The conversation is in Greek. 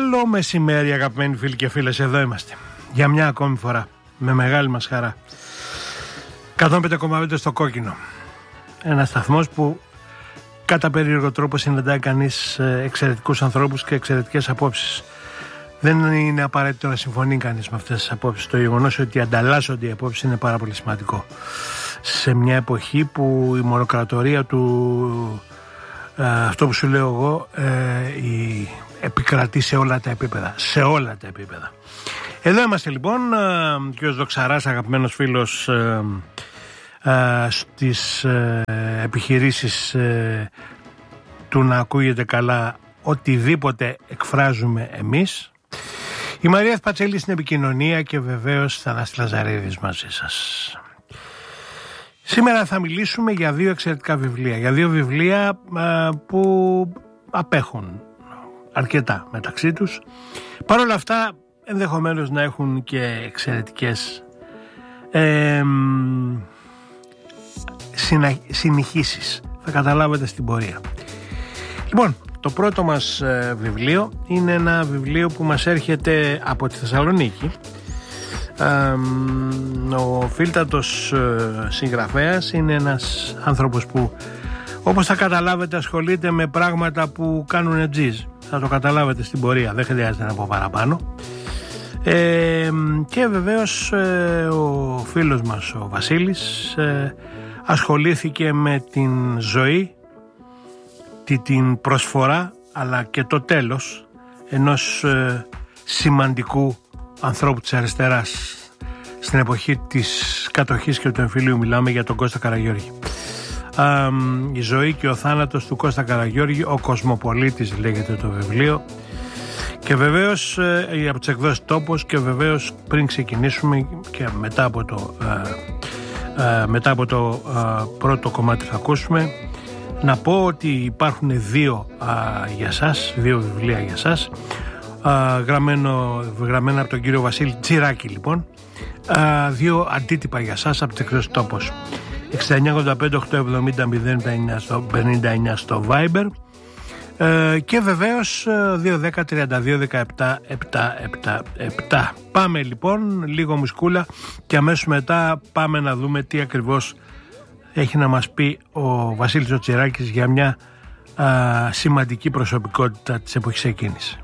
Καλό μεσημέρι αγαπημένοι φίλοι και φίλες, εδώ είμαστε για μια ακόμη φορά με μεγάλη μας χαρά. 105,5 στο κόκκινο. Ένας σταθμός που κατά περίεργο τρόπο συναντάει κανείς εξαιρετικούς ανθρώπους και εξαιρετικές απόψεις. Δεν είναι απαραίτητο να συμφωνεί κανείς με αυτές τις απόψεις. Το γεγονός ότι ανταλλάσσονται οι απόψεις είναι πάρα πολύ σημαντικό. Σε μια εποχή που η μονοκρατορία του, αυτό που σου λέω εγώ, επικρατεί σε όλα τα επίπεδα. Σε όλα τα επίπεδα. Εδώ είμαστε λοιπόν, και ο Δοξαράς, αγαπημένος φίλος στις επιχειρήσεις του να ακούγεται καλά οτιδήποτε εκφράζουμε εμείς. Η Μαρία Πατσέλη στην επικοινωνία και βεβαίως Θανάσης Λαζαρίδης μαζί σας. Σήμερα θα μιλήσουμε για δύο εξαιρετικά βιβλία. Για δύο βιβλία που απέχουν αρκετά μεταξύ τους. Παρ' όλα αυτά ενδεχομένως να έχουν και εξαιρετικές συνεχίσεις. Θα καταλάβετε στην πορεία. Λοιπόν, το πρώτο μας βιβλίο είναι ένα βιβλίο που μας έρχεται από τη Θεσσαλονίκη. Ο φίλτατος συγγραφέας είναι ένας άνθρωπος που, όπως θα καταλάβετε, ασχολείται με πράγματα που κάνουν τζιζ. Θα το καταλάβετε στην πορεία, δεν χρειάζεται να πω παραπάνω. Και βεβαίως ο φίλος μας ο Βασίλης ασχολήθηκε με την ζωή, την προσφορά αλλά και το τέλος ενός σημαντικού ανθρώπου της αριστεράς στην εποχή της κατοχής και του εμφυλίου. Μιλάμε για τον Κώστα Καραγιώργη. Η ζωή και ο θάνατος του Κώστα Καραγιώργη, ο Κοσμοπολίτης λέγεται το βιβλίο, και βεβαίως από τις εκδόσεις Τόπος. Και βεβαίως πριν ξεκινήσουμε και μετά από το πρώτο κομμάτι θα ακούσουμε, να πω ότι υπάρχουν δύο βιβλία για σας, γραμμένα από τον κύριο Βασίλη Τσιράκη λοιπόν, δύο αντίτυπα για σας από τις εκδόσεις Τόπος. 6985-870-059 στο Viber και βεβαίως 210-32-17-777. Πάμε λοιπόν, λίγο μουσκούλα και αμέσως μετά πάμε να δούμε τι ακριβώς έχει να μας πει ο Βασίλης ο Τσιράκης για μια σημαντική προσωπικότητα της εποχής εκείνης.